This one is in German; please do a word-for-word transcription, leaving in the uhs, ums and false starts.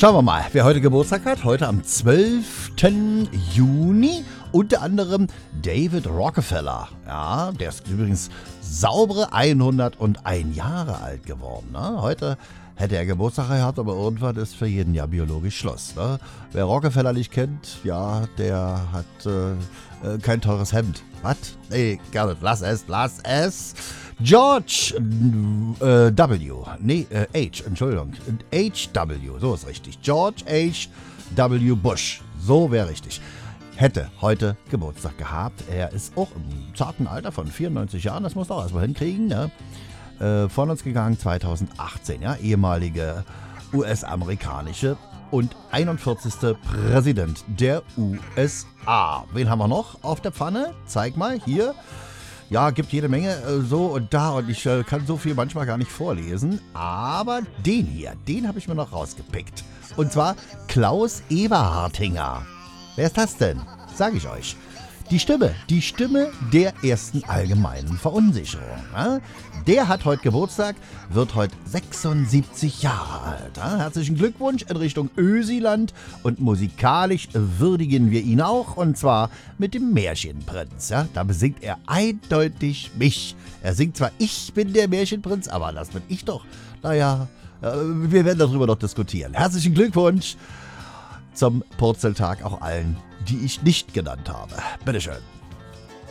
Schauen wir mal, wer heute Geburtstag hat. Heute am zwölften Juni. Unter anderem David Rockefeller. Ja, der ist übrigens saubere hunderteins Jahre alt geworden. Ne? Heute hätte er Geburtstag gehabt, aber irgendwann ist für jeden Jahr biologisch Schluss. Ne? Wer Rockefeller nicht kennt, ja, der hat äh, kein teures Hemd. Was? Nee, gar nicht. Lass es, lass es. George äh, W. Nee, äh, H. Entschuldigung. H W. So ist richtig. George H W. Bush. So wäre richtig. Hätte heute Geburtstag gehabt. Er ist auch im zarten Alter von vierundneunzig Jahren. Das muss er auch erstmal hinkriegen. Ne? Äh, von uns gegangen zweitausendachtzehn. Ja? Ehemalige U S-amerikanische und einundvierzigste Präsident der U S A. Wen haben wir noch auf der Pfanne? Zeig mal, hier. Ja, gibt jede Menge äh, so und da und ich äh, kann so viel manchmal gar nicht vorlesen. Aber den hier, den habe ich mir noch rausgepickt. Und zwar Klaus Eberhartinger. Wer ist das denn? Sag ich euch. Die Stimme, die Stimme der ersten allgemeinen Verunsicherung. Ja? Der hat heute Geburtstag, wird heute sechsundsiebzig Jahre alt. Ja? Herzlichen Glückwunsch in Richtung Ösiland und musikalisch würdigen wir ihn auch und zwar mit dem Märchenprinz. Ja? Da besingt er eindeutig mich. Er singt zwar Ich bin der Märchenprinz, aber das bin ich doch. Naja, wir werden darüber noch diskutieren. Herzlichen Glückwunsch zum Purzeltag auch allen, die ich nicht genannt habe. Bitteschön.